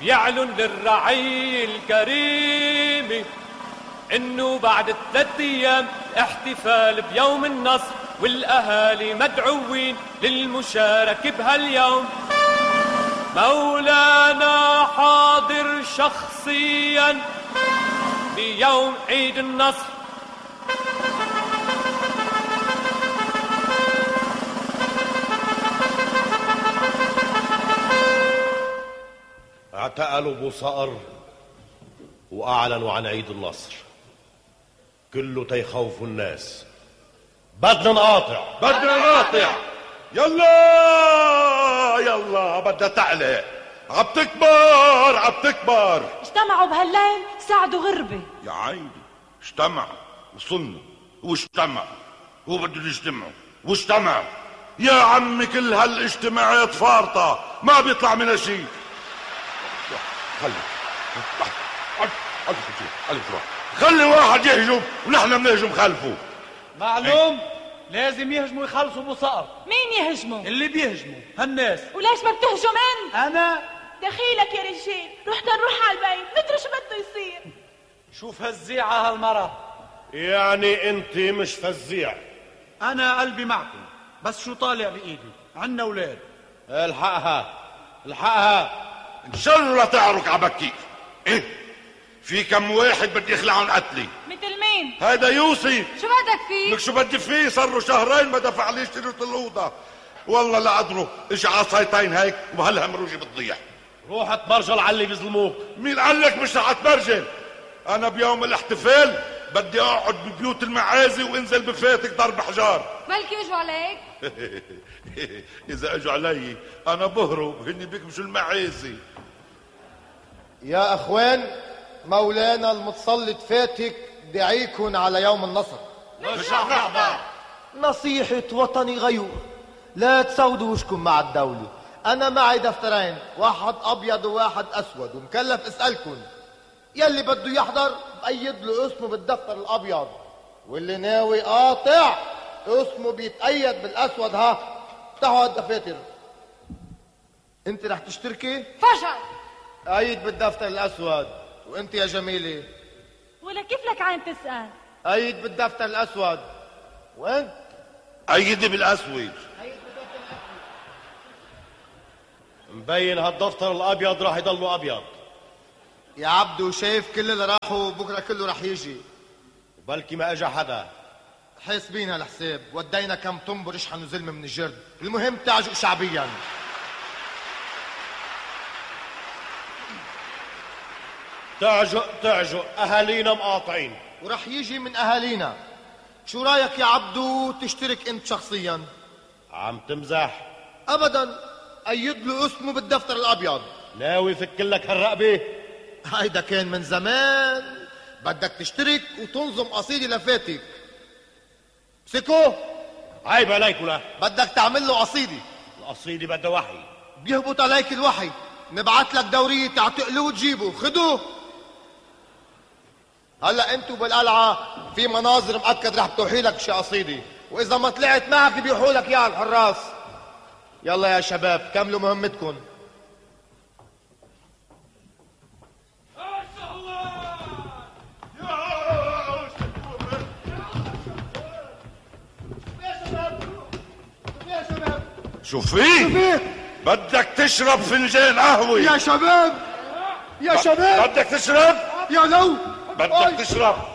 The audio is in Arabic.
يعلن للرعية الكريمة إنه بعد 3 أيام احتفال بيوم النصر، والأهالي مدعوين للمشاركة بهاليوم. مولانا حاضر شخصيا بيوم عيد النصر. اعتقلوا ابو صقر واعلنوا عن عيد النصر، كله تيخوفوا الناس. بدنا نقاطع يلا بدها تعلق، عم تكبر. اجتمعوا بهالليل ساعدوا غربة يا عيني، اجتمعوا وصلنا واجتمعوا وبدهم يجتمعوا واجتمعوا. يا عمي كل هالاجتماعات فارطة ما بيطلع منها شيء. خلي واحد يهجم ونحن بنهجم خلفه. معلوم لازم يهجموا يخلصوا ابو صقر. مين يهجموا؟ اللي بيهجموا هالناس. وليش ما بتهجم انت؟ انا دخيلك يا رجال، نروح على البيت ندري شو بده يصير. شوف هالزيعة هالمرة. يعني انت مش فزيع. انا قلبي معكم، بس شو طالع بايدي؟ عنا اولاد. الحقها ان شاء الله تعرك عبكيك. ايه في كم واحد بدي يخلع عن قتلي؟ مثل مين؟ هيدا يوسف. شو بدك فيه؟ لك شو بدي فيه؟ صار له 2 شهرين ما دفع لي اشتريت الاوضه. والله لا قدره اجى عصايتين هيك وبهالها مروجي بتضيع. روح اتبرجل على اللي بيظلموك. مين قال لك مش رح اتبرجل؟ انا بيوم الاحتفال بدي اقعد ببيوت المعازي وانزل بفاتك ضرب حجار. بلكي اجوا عليك. اذا اجوا علي انا بهرب، هني بيكبشوا المعازي. يا اخوان، مولانا المتسلط فاتك دعيكن على يوم النصر. مش رح نحضر. نصيحة وطني غيور، لا تسودوا وشكم مع الدولة. أنا معي دفترين، واحد أبيض وواحد أسود، ومكلف أسألكن يلي بده يحضر بأيد له اسمه بالدفتر الأبيض، واللي ناوي قاطع اسمه بيتأيد بالأسود. ها افتحوا الدفاتر. أنت رح تشتركي؟ فشل. أيد بالدفتر الأسود. وأنت يا جميلة؟ ولا كيف لك عين تسأل؟ أيد بالدفتر الأسود. وأنت؟ أيدي بالأسود. مبين هالدفتر الابيض راح يضلوا ابيض. يا عبدو شايف كل اللي راحوا بكره كله رح يجي. بلكي ما اجى حدا. حاسبينها الحساب، ودينا كم طنبر يشحنوا زلمه من الجرد، المهم تعجق شعبيا. تعجق اهالينا مقاطعين ورح يجي من اهالينا. شو رايك يا عبدو تشترك انت شخصيا؟ عم تمزح؟ ابدا، ايد له اسمه بالدفتر الابيض. ناوي فك لك هالرقبه؟ هيدا كان من زمان. بدك تشترك وتنظم قصيده لفاتك. سكو عيب عليك. ولا بدك تعمل له قصيده. القصيده بدها وحي. بيهبط عليك الوحي، نبعت لك دوريه تعتقله وتجيبه. خدوه. هلا انتو بالقلعه في مناظر مأكد رح بتوحي لك شي قصيده، واذا ما طلعت معك بيوحوا لك اياها الحراس. يلا يا شباب كملوا مهمتكم. شو فيه؟ بدك تشرب فنجان قهوة يا شباب، يا شباب، بدك تشرب؟ يا لو بدك تشرب